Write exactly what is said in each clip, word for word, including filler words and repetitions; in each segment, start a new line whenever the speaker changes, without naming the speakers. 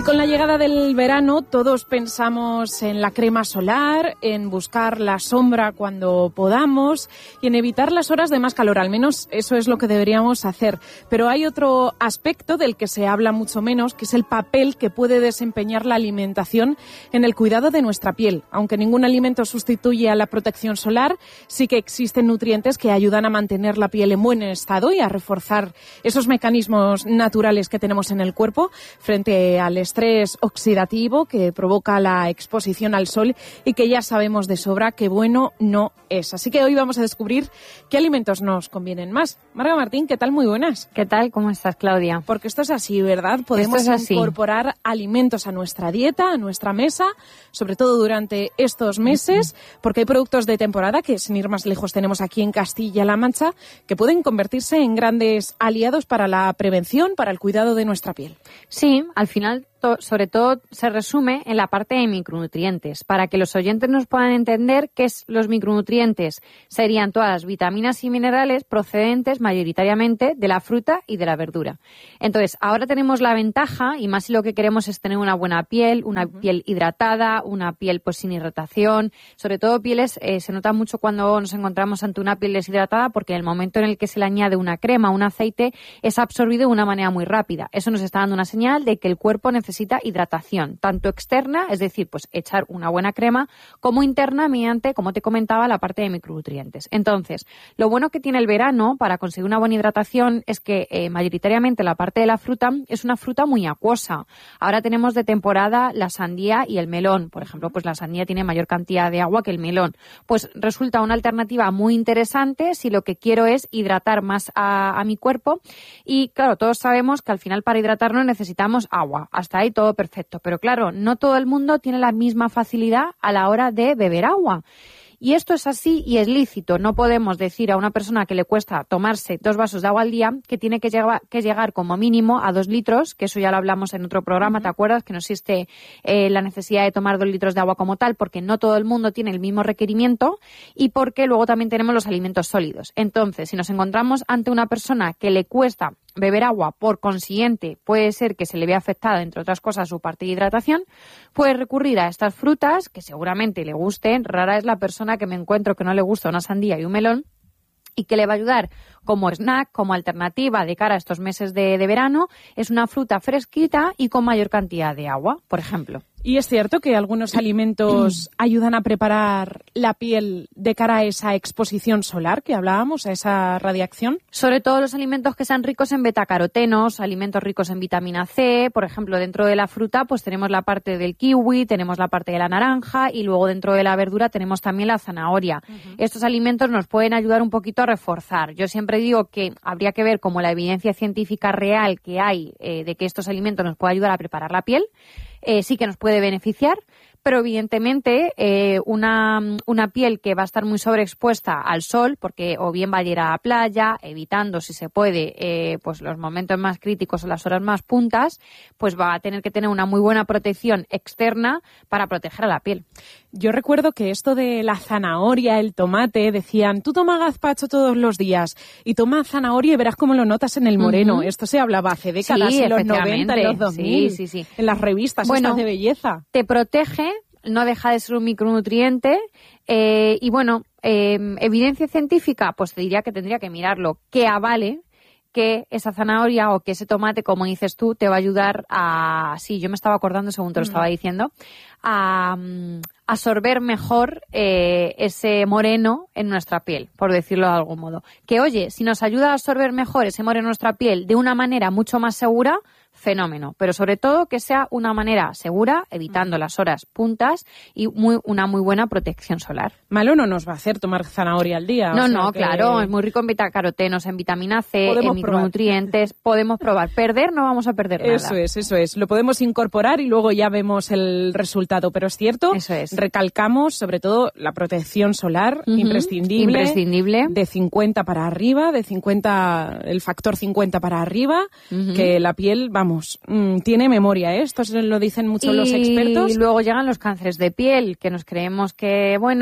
Y con la llegada del verano todos pensamos en la crema solar, en buscar la sombra cuando podamos y en evitar las horas de más calor, al menos eso es lo que deberíamos hacer. Pero hay otro aspecto del que se habla mucho menos, que es el papel que puede desempeñar la alimentación en el cuidado de nuestra piel. Aunque ningún alimento sustituye a la protección solar, sí que existen nutrientes que ayudan a mantener la piel en buen estado y a reforzar esos mecanismos naturales que tenemos en el cuerpo frente al estrés oxidativo que provoca la exposición al sol y que ya sabemos de sobra que bueno no es. Así que hoy vamos a descubrir qué alimentos nos convienen más. Marga Martín, ¿qué tal? Muy buenas.
¿Qué tal? ¿Cómo estás, Claudia?
Porque esto es así, ¿verdad? Podemos
así.
incorporar alimentos a nuestra dieta, a nuestra mesa, sobre todo durante estos meses, uh-huh. porque hay productos de temporada que, sin ir más lejos, tenemos aquí en Castilla-La Mancha, que pueden convertirse en grandes aliados para la prevención, para el cuidado de nuestra piel.
Sí, al final sobre todo se resume en la parte de micronutrientes. Para que los oyentes nos puedan entender qué es los micronutrientes, serían todas las vitaminas y minerales procedentes mayoritariamente de la fruta y de la verdura. Entonces, ahora tenemos la ventaja, y más si lo que queremos es tener una buena piel, una uh-huh. piel hidratada, una piel pues sin irritación. Sobre todo pieles, eh, se nota mucho cuando nos encontramos ante una piel deshidratada, porque en el momento en el que se le añade una crema, un aceite, es absorbido de una manera muy rápida. Eso nos está dando una señal de que el cuerpo necesita necesita hidratación, tanto externa, es decir, pues echar una buena crema, como interna mediante, como te comentaba, la parte de micronutrientes. Entonces, lo bueno que tiene el verano para conseguir una buena hidratación es que eh, mayoritariamente la parte de la fruta es una fruta muy acuosa. Ahora tenemos de temporada la sandía y el melón. Por ejemplo, pues la sandía tiene mayor cantidad de agua que el melón. Pues resulta una alternativa muy interesante si lo que quiero es hidratar más a, a mi cuerpo. Y claro, todos sabemos que al final para hidratarnos necesitamos agua. Hasta ahí todo perfecto, pero claro, no todo el mundo tiene la misma facilidad a la hora de beber agua. Y esto es así y es lícito. No podemos decir a una persona que le cuesta tomarse dos vasos de agua al día que tiene que llegar, que llegar como mínimo a dos litros, que eso ya lo hablamos en otro programa, uh-huh. ¿te acuerdas? Que no existe eh, la necesidad de tomar dos litros de agua como tal, porque no todo el mundo tiene el mismo requerimiento y porque luego también tenemos los alimentos sólidos. Entonces, si nos encontramos ante una persona que le cuesta beber agua, por consiguiente, puede ser que se le vea afectada, entre otras cosas, su parte de hidratación, puede recurrir a estas frutas que seguramente le gusten. Rara es la persona que me encuentro que no le gusta una sandía y un melón, y que le va a ayudar como snack, como alternativa de cara a estos meses de, de verano. Es una fruta fresquita y con mayor cantidad de agua, por ejemplo.
¿Y es cierto que algunos alimentos ayudan a preparar la piel de cara a esa exposición solar que hablábamos, a esa radiación?
Sobre todo los alimentos que sean ricos en betacarotenos, alimentos ricos en vitamina C. Por ejemplo, dentro de la fruta pues tenemos la parte del kiwi, tenemos la parte de la naranja y luego dentro de la verdura tenemos también la zanahoria. Uh-huh. Estos alimentos nos pueden ayudar un poquito a reforzar. Yo siempre digo que habría que ver como la evidencia científica real que hay eh, de que estos alimentos nos pueden ayudar a preparar la piel. Eh, sí que nos puede beneficiar, pero evidentemente eh, una, una piel que va a estar muy sobreexpuesta al sol, porque o bien va a ir a la playa, evitando si se puede eh, pues los momentos más críticos o las horas más puntas, pues va a tener que tener una muy buena protección externa para proteger a la piel.
Yo recuerdo que esto de la zanahoria, el tomate, decían, tú toma gazpacho todos los días y toma zanahoria y verás cómo lo notas en el moreno. Uh-huh. Esto se hablaba hace décadas,
sí,
en los noventa, en los dos mil,
sí, sí, sí.
en las revistas
bueno,
estas de belleza.
Te protege, no deja de ser un micronutriente eh, y bueno, eh, evidencia científica, pues te diría que tendría que mirarlo, que avale que esa zanahoria o que ese tomate, como dices tú, te va a ayudar a... Sí, yo me estaba acordando según te lo estaba diciendo, a um, absorber mejor eh, ese moreno en nuestra piel, por decirlo de algún modo. Que, oye, si nos ayuda a absorber mejor ese moreno en nuestra piel de una manera mucho más segura, fenómeno. Pero sobre todo que sea una manera segura, evitando las horas puntas y muy, una muy buena protección solar.
Malo no nos va a hacer tomar zanahoria al día.
No,
o sea
no,
que...
claro, es muy rico en betacarotenos, en vitamina C, podemos en micronutrientes, probar. Podemos probar. Perder no vamos a perder nada.
Eso es, eso es. Lo podemos incorporar y luego ya vemos el resultado. Pero es cierto,
eso es.
Recalcamos sobre todo la protección solar, uh-huh. imprescindible.
Imprescindible.
De cincuenta para arriba, de cincuenta, el factor cincuenta para arriba, uh-huh. que la piel, vamos, mmm, tiene memoria, ¿eh? Esto lo dicen mucho
y,
los expertos.
Y luego llegan los cánceres de piel, que nos creemos que, bueno...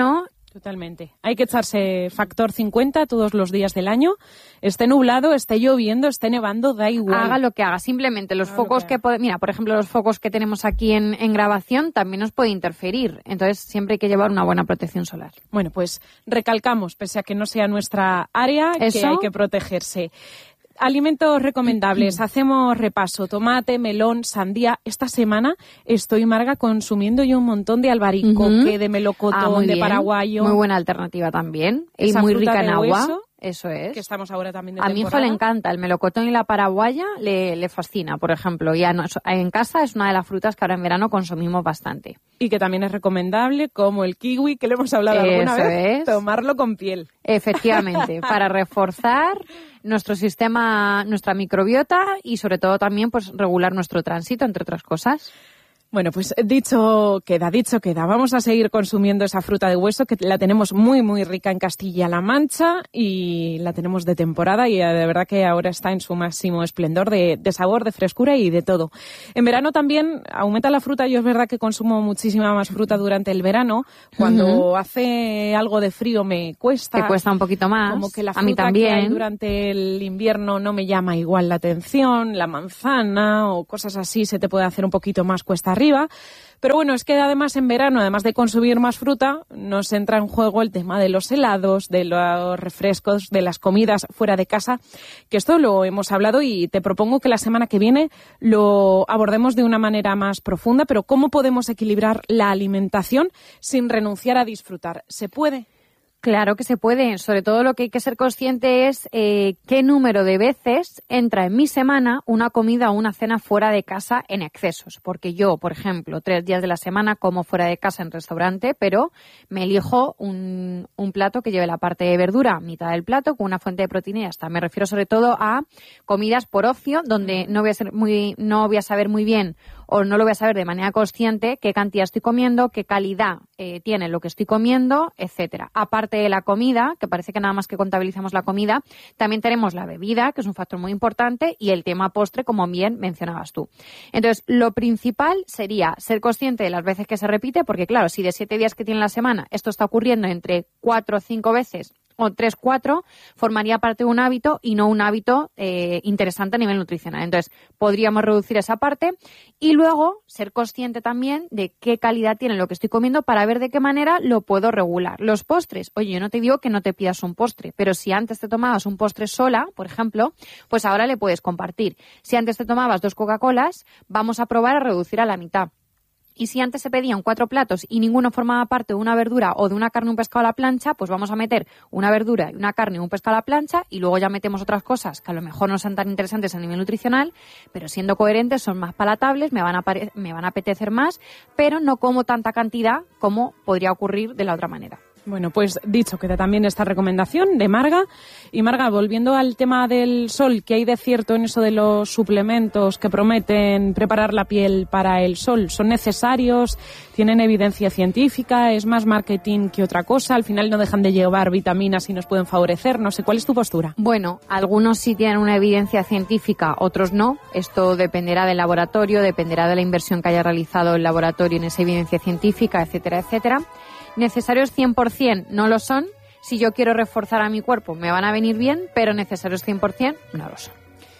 Totalmente. Hay que echarse factor cincuenta todos los días del año. Esté nublado, esté lloviendo, esté nevando, da igual.
Haga lo que haga. Simplemente los haga focos que, que puede, mira, por ejemplo, los focos que tenemos aquí en, en grabación también nos puede interferir. Entonces siempre hay que llevar una buena protección solar.
Bueno, pues recalcamos, pese a que no sea nuestra área, ¿Eso? que hay que protegerse. Alimentos recomendables. Hacemos repaso. Tomate, melón, sandía. Esta semana estoy, Marga, consumiendo yo un montón de albaricoque, uh-huh. de melocotón, ah, de bien. paraguayo.
Muy buena alternativa también. Esa y muy rica en agua. Hueso, eso es.
Que estamos ahora también de
A
temporada.
mi hijo le encanta. El melocotón y la paraguaya le, le fascina, por ejemplo. Y en casa es una de las frutas que ahora en verano consumimos bastante.
Y que también es recomendable, como el kiwi, que le hemos hablado
eso
alguna vez,
es.
tomarlo con piel.
Efectivamente, para reforzar nuestro sistema, nuestra microbiota y sobre todo también pues regular nuestro tránsito, entre otras cosas.
Bueno, pues dicho queda, dicho queda. Vamos a seguir consumiendo esa fruta de hueso que la tenemos muy, muy rica en Castilla-La Mancha y la tenemos de temporada y de verdad que ahora está en su máximo esplendor de, de sabor, de frescura y de todo. En verano también aumenta la fruta. Yo es verdad que consumo muchísima más fruta durante el verano. Cuando uh-huh. hace algo de frío me cuesta.
Te cuesta un poquito más.
Como que la fruta
a mí también.
que hay durante el invierno no me llama igual la atención. La manzana o cosas así se te puede hacer un poquito más cuesta arriba, pero bueno, es que además en verano, además de consumir más fruta, nos entra en juego el tema de los helados, de los refrescos, de las comidas fuera de casa, que esto lo hemos hablado y te propongo que la semana que viene lo abordemos de una manera más profunda, pero ¿cómo podemos equilibrar la alimentación sin renunciar a disfrutar? ¿Se puede?
Claro que se puede. Sobre todo lo que hay que ser consciente es eh, qué número de veces entra en mi semana una comida o una cena fuera de casa en excesos. Porque yo, por ejemplo, tres días de la semana como fuera de casa en restaurante, pero me elijo un, un plato que lleve la parte de verdura, mitad del plato, con una fuente de proteína y ya está. Me refiero sobre todo a comidas por ocio, donde no voy a ser muy, no voy a saber muy bien o no lo voy a saber de manera consciente qué cantidad estoy comiendo, qué calidad eh, tiene lo que estoy comiendo, etcétera. Aparte de la comida, que parece que nada más que contabilizamos la comida, también tenemos la bebida, que es un factor muy importante, y el tema postre, como bien mencionabas tú. Entonces, lo principal sería ser consciente de las veces que se repite, porque claro, si de siete días que tiene la semana esto está ocurriendo entre cuatro o cinco veces, o tres, cuatro, formaría parte de un hábito y no un hábito eh, interesante a nivel nutricional. Entonces, podríamos reducir esa parte y luego ser consciente también de qué calidad tiene lo que estoy comiendo para ver de qué manera lo puedo regular. Los postres, oye, yo no te digo que no te pidas un postre, pero si antes te tomabas un postre sola, por ejemplo, pues ahora le puedes compartir. Si antes te tomabas dos Coca-Colas, vamos a probar a reducir a la mitad. Y si antes se pedían cuatro platos y ninguno formaba parte de una verdura o de una carne o un pescado a la plancha, pues vamos a meter una verdura y una carne y un pescado a la plancha y luego ya metemos otras cosas que a lo mejor no son tan interesantes a nivel nutricional, pero siendo coherentes son más palatables, me van a, pare- me van a apetecer más, pero no como tanta cantidad como podría ocurrir de la otra manera.
Bueno, pues dicho, queda también esta recomendación de Marga. Y Marga, volviendo al tema del sol, ¿qué hay de cierto en eso de los suplementos que prometen preparar la piel para el sol? ¿Son necesarios? ¿Tienen evidencia científica? ¿Es más marketing que otra cosa? Al final no dejan de llevar vitaminas y nos pueden favorecer. No sé, ¿cuál es tu postura?
Bueno, algunos sí tienen una evidencia científica, otros no. Esto dependerá del laboratorio, dependerá de la inversión que haya realizado el laboratorio en esa evidencia científica, etcétera, etcétera. Necesarios cien por ciento no lo son. Si yo quiero reforzar a mi cuerpo me van a venir bien, pero necesarios cien por ciento no lo son.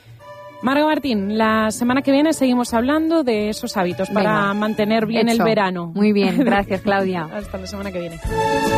Marga Martín, la semana que viene seguimos hablando de esos hábitos para
Venga,
mantener bien
hecho.
El verano.
Muy bien, gracias Claudia.
Hasta la semana que viene.